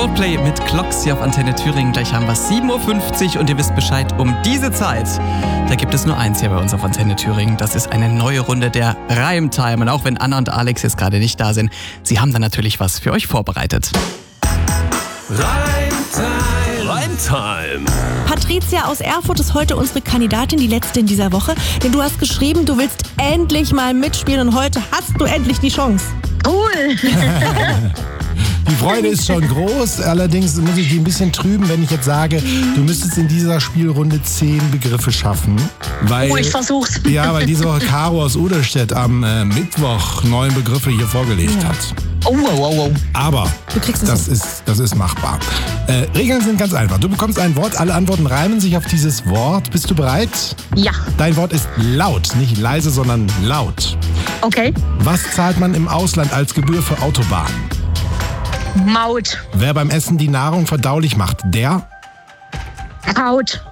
Coldplay mit Clocks hier auf Antenne Thüringen. Gleich haben wir 7.50 Uhr und ihr wisst Bescheid, um diese Zeit, da gibt es nur eins hier bei uns auf Antenne Thüringen. Das ist eine neue Runde der Reimtime. Und auch wenn Anna und Alex jetzt gerade nicht da sind, sie haben da natürlich was für euch vorbereitet. Reimtime. Patricia aus Erfurt ist heute unsere Kandidatin, die letzte in dieser Woche. Denn du hast geschrieben, du willst endlich mal mitspielen und heute hast du endlich die Chance. Cool. Die Freude ist schon groß, allerdings muss ich die ein bisschen trüben, wenn ich jetzt sage, du müsstest in dieser Spielrunde 10 Begriffe schaffen. Weil, Ich versuch's. Ja, weil diese Woche Caro aus Oderstedt am Mittwoch 9 Begriffe hier vorgelesen hat. Oh. Aber Du kriegst es das ist machbar. Regeln sind ganz einfach. Du bekommst ein Wort, alle Antworten reimen sich auf dieses Wort. Bist du bereit? Ja. Dein Wort ist laut, nicht leise, sondern laut. Okay. Was zahlt man im Ausland als Gebühr für Autobahnen? Maut. Wer beim Essen die Nahrung verdaulich macht, der? Haut.